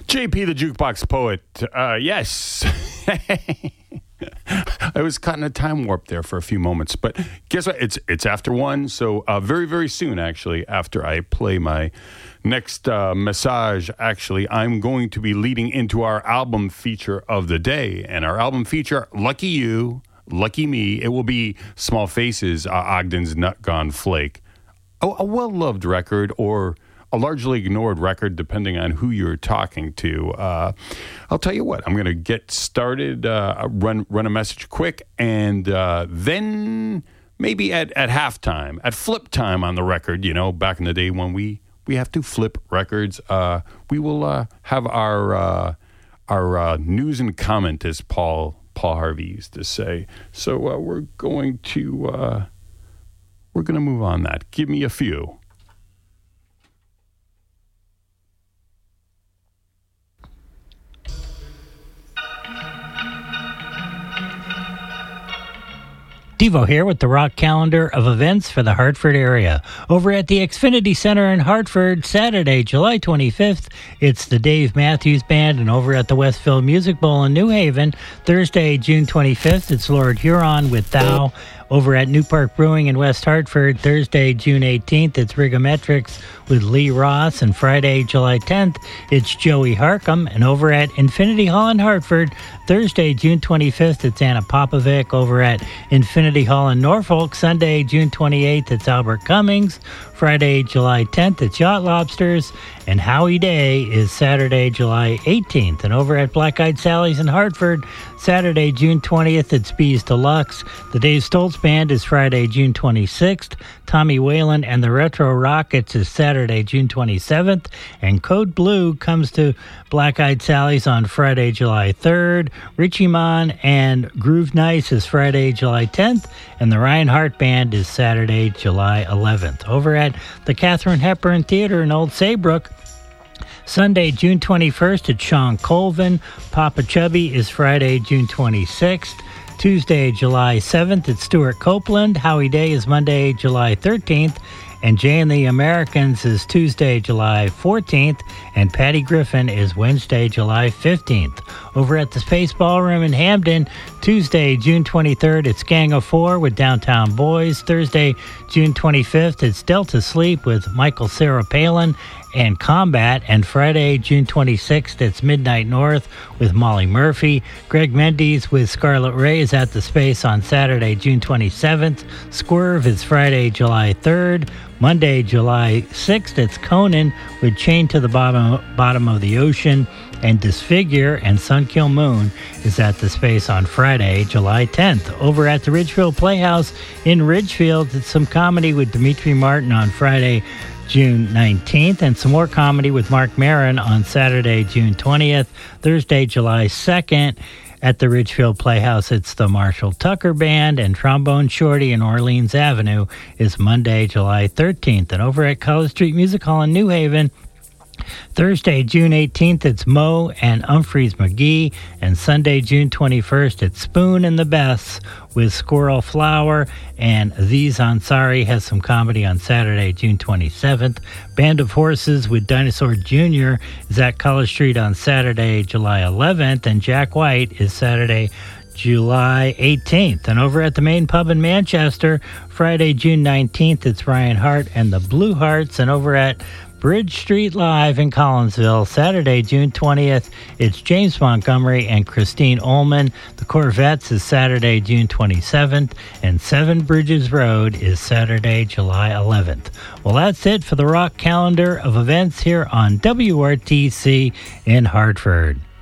JP, the Jukebox Poet. Yes. I was caught in a time warp there for a few moments. But guess what? It's after 1. So very, very soon, actually, after I play my next message, actually, I'm going to be leading into our album feature of the day. And our album feature, Lucky You, Lucky Me, it will be Small Faces, Ogden's Nut Gone Flake. A well-loved record, or a largely ignored record, depending on who you're talking to. I'll tell you what, I'm going to get started, run a message quick, and then maybe at halftime, at flip time on the record, back in the day when we have to flip records, we will have our news and comment, as Paul Harvey used to say. So we're going to move on that. Give me a few. Devo here with the rock calendar of events for the Hartford area. Over at the Xfinity Center in Hartford, Saturday, July 25th, it's the Dave Matthews Band, and over at the Westfield Music Bowl in New Haven, Thursday, June 25th, it's Lord Huron with Thou. Over at New Park Brewing in West Hartford, Thursday, June 18th, it's Rigometrics with Lee Ross, and Friday, July 10th, it's Joey Harcum. And over at Infinity Hall in Hartford, Thursday, June 25th, it's Anna Popovic. Over at Infinity Hall in Norfolk, Sunday, June 28th, it's Albert Cummings. Friday, July 10th, it's Yacht Lobsters. And Howie Day is Saturday, July 18th. And over at Black Eyed Sally's in Hartford, Saturday, June 20th, it's Bees Deluxe. The Dave Stoltz Band is Friday, June 26th. Tommy Whalen and the Retro Rockets is Saturday, June 27th. And Code Blue comes to Black Eyed Sally's on Friday, July 3rd. Richie Mon and Groove Nice is Friday, July 10th. And the Ryan Hart Band is Saturday, July 11th. Over at the Katharine Hepburn Theater in Old Saybrook, Sunday, June 21st, it's Sean Colvin. Papa Chubby is Friday, June 26th. Tuesday, July 7th, it's Stuart Copeland. Howie Day is Monday, July 13th. And Jay and the Americans is Tuesday, July 14th. And Patty Griffin is Wednesday, July 15th. Over at the Space Ballroom in Hamden, Tuesday, June 23rd, it's Gang of Four with Downtown Boys. Thursday, June 25th, it's Delta Sleep with Michael Sarah Palin and Combat. And Friday, June 26th, it's Midnight North with Molly Murphy. Greg Mendes with Scarlet Ray is at the Space on Saturday, June 27th. Swerve is Friday, July 3rd. Monday, July 6th, it's Conan with Chained to the Bottom of the Ocean. And Disfigure and Sunkill Moon is at the Space on Friday, July 10th. Over at the Ridgefield Playhouse in Ridgefield, it's some comedy with Dimitri Martin on Friday, June 19th, and some more comedy with Mark Maron on Saturday, June 20th. Thursday, July 2nd, at the Ridgefield Playhouse, it's the Marshall Tucker Band, and Trombone Shorty in Orleans Avenue is Monday, July 13th. And over at College Street Music Hall in New Haven, Thursday, June 18th, it's Moe and Humphreys McGee. And Sunday, June 21st, it's Spoon and the Beths with Squirrel Flower. And Aziz Ansari has some comedy on Saturday, June 27th. Band of Horses with Dinosaur Jr. is at College Street on Saturday, July 11th. And Jack White is Saturday, July 18th. And over at the Main Pub in Manchester, Friday, June 19th, it's Ryan Hart and the Blue Hearts. And over at Bridge Street Live in Collinsville, Saturday, June 20th, it's James Montgomery and Christine Ullman. The Corvettes is Saturday, June 27th, and Seven Bridges Road is Saturday, July 11th. Well, that's it for the rock calendar of events here on WRTC in Hartford.